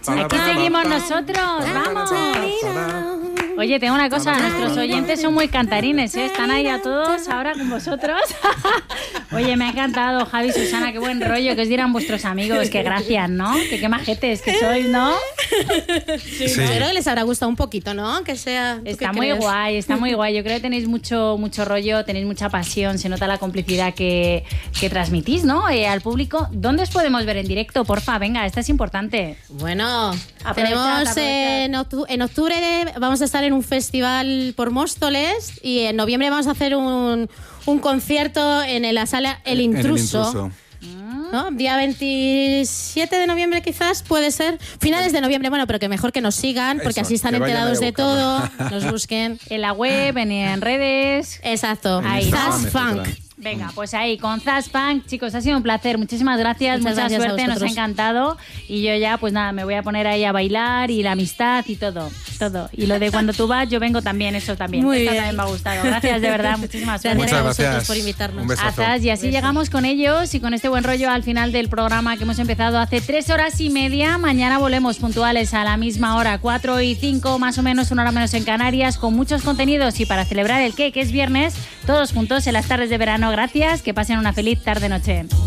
Aquí seguimos nosotros, vamos. Oye, tengo una cosa, nuestros oyentes son muy cantarines, ¿eh? Están ahí a todos ahora con vosotros. Oye, me ha encantado, Javi, Susana, qué buen rollo, que os dirán vuestros amigos, qué gracias, ¿no? Que qué majetes que sois, ¿no? Sí. Yo creo que les habrá gustado un poquito, ¿no? Que sea. Está muy guay, está muy guay. Yo creo que tenéis mucho rollo, tenéis mucha pasión, se nota la complicidad que transmitís, ¿no? Al público. ¿Dónde os podemos ver en directo? Porfa, venga, esta es importante. Bueno, tenemos en octubre vamos a estar en un festival por Móstoles y en noviembre vamos a hacer un concierto en la sala El Intruso. ¿No? Día 27 de noviembre quizás, puede ser. Finales de noviembre, bueno, pero que mejor que nos sigan, porque así están enterados de todo, nos busquen. En la web, en redes. Exacto, ahí. Zas Funk. Venga, pues ahí, con Zas Funk. Chicos, ha sido un placer. Muchísimas gracias, mucha suerte, nos ha encantado. Y yo ya, pues nada, me voy a poner ahí a bailar y la amistad y todo. Y lo de cuando tú vas, yo vengo también, eso también. Muy bien. También me ha gustado. Gracias, de verdad, muchísimas gracias. Muchas gracias a vosotros por invitarnos. Un besazo. Y así llegamos con ellos y con este buen rollo al final del programa que hemos empezado hace 3 horas y media. Mañana volvemos puntuales a la misma hora, 4:05, más o menos, 1 hora menos en Canarias, con muchos contenidos y para celebrar el que es viernes, todos juntos en las tardes de verano. Gracias, que pasen una feliz tarde-noche.